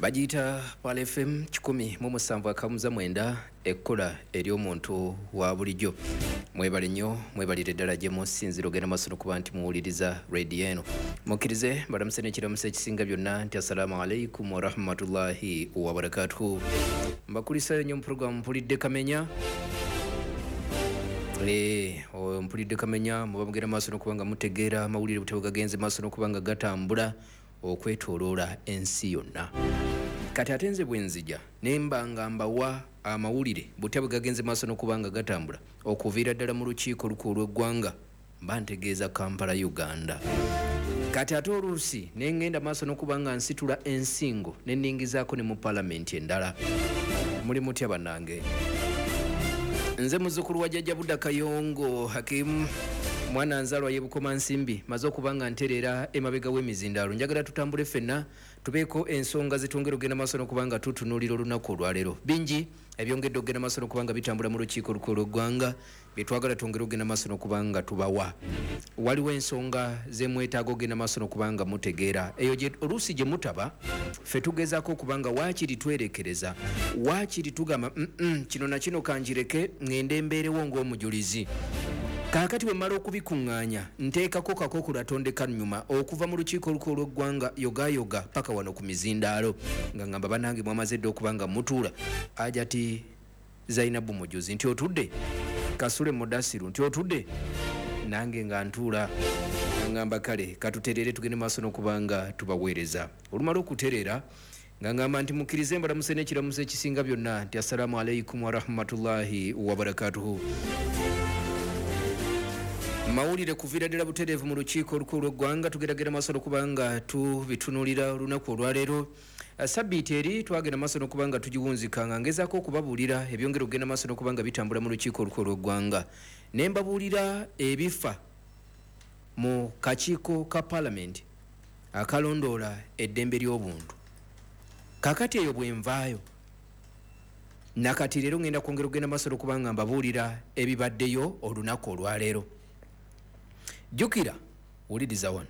Bajita Pale FM 107.9 ekkola eri omuntu wa bulijjo. Mwebale nnyo, mwebalire ddala gye musinziro genda masono kuba nti muwuliriza radio eno. Mukkirize balamuse n'ekiramuso ekisinga byonna nti assalamu alaikum wa rahmatullahi wa barakatuhu. Mbakulisayo nnyo mu programu Mpulidde Kamenya. Mpulidde Kamenya muba mugenda maaso n'okubanga mutegeera amawulire butebo gagenze maaso n'okubanga gatambula okwetooloola ensi yonna. Kati ate nze bwe nzija nemba nga mbawa amawulire butebo gagenze maaso n'okubanga gatambula okuviira ddala mu lukiiko olukulu lw'eggwanga mba ntegeeza Kampala, Uganda. Kati ate oluusi nengenda maaso n'okubanga nsitula ensingo nenningizaako ne mu palamenti endala. Muli mutya bannange? Nze muzzukulu wa Jjajja Budda Kayongo Hakim mwana nzalwa ye Bukoma Nsimbi maze okubanga nterera emabega w'emizindaalo. Njagala tutambule ffenna tubeeko ensonga zitwongera okugenda maaso n'okubanga tutunuulira olunaku olwaleero. Bingi ebyongedde okugenda maaso n'okubanga bitambula mu lukiiko olukulu lw'eggwanga bye twagala twongere okugenda maaso n'okubanga tubawa. Waliwo ensonga ze mwetaaga okugenda maaso n'okubanga mutegeera. Eyo oluusi gye mutaba ffe tugezaako okubanga waakiri twerekereza, waakiri tugamba kino na kino kanjireke ngende mbeerewo ng'omujulizi. Kaakati bwe mmala okubikuŋŋaanya nteekako kakookolo atondeka nnyuma okuva mu lukiiko olukulu lw'eggwanga yoga paka wano ku mizindaalo nga ngamba bannange mwamaze dde okubanga mutuula. Ajati Zainabu Mujuzi nti otudde, Kasule Mudasiru nti otudde, nange nga ntuula ngamba kale katuterere tugende maaso n'okubanga tubaweereza. Olumala okutereera nga ngamba nti mukkirize mbalamuse n'ekiramuso ekisinga byonna nti assalamu alaikum wa rahmatullahi wa barakatuhu. Mawulire kuviira ddala butereevu mu lukiiko olukulu lw'eggwanga tugeragera maaso n'okubanga tubitunuulira olunaku olwaleero. Sabbiiti eri twagenda maaso n'okubanga tugiwunzikanga ngezaako okubabuulira ebyongera okugenda maaso n'okubanga bitambula mu lukiiko olukulu lw'eggwanga. Ne mbabuulira ebifa mu kakiiko ka palamenti akalondoola eddembe ly'obuntu. Kaakati eyo bwe nvaayo nakati leero ngenda kwongera okugenda maaso n'okubanga mbabuulira ebibaddeyo olunaku olwaleero. Jukira wuliriza wano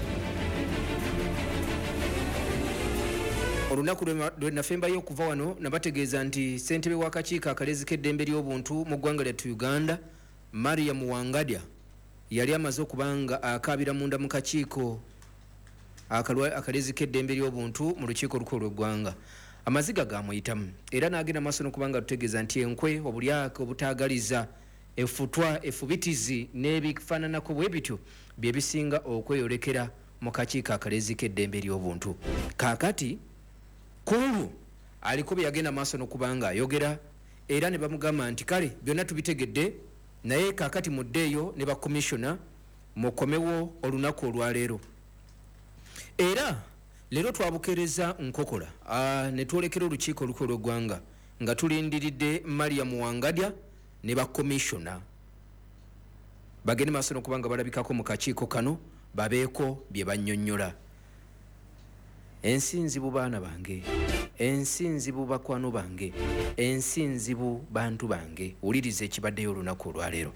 olunaku lwe nafembayo okuva wano nabategeeza nti ssentebe w'akakiiko akalezi k'eddembe ly'obuntu mu ggwanga lyattu Uganda Mariam Wangadya yali amaze okubanga akaabira munda mu kakiiko akalezi k'eddembe ly'obuntu mu lukiiko olukulu lw'eggwanga. Amaziga gaamuyitamu era n'agenda maaso n'okubanga tutegeeza nti enkwe, obulyake obutaagaliza, efutwa, efubitizi n'ebifaananako bwe bityo bye bisinga okweyolekera mu kakiiko akalezi k'eddembe ly'obuntu. Kaakati kululu aliko bye yagenda maaso n'okubanga ayogera era ne bamugamba nti kale byonna tubitegedde naye kaakati muddeeyo ne bakomishona mukomewo olunaku olwaleero. Era leero twabukeereza nkokola ne twolekera olukiiko olukulu lw'eggwanga nga tulindiridde Mariam Wangadya ne bakomishona bagende maaso n'okubanga balabikako mu kakiiko kano babeeko bye bannyonnyola. Ensinzibu baana bange, ensinzibu bakwano bange, ensinzibu bantu bange, wuliriza ekibaddeyo olunaku olwaleero.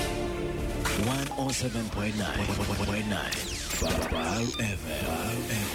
107.9 FM.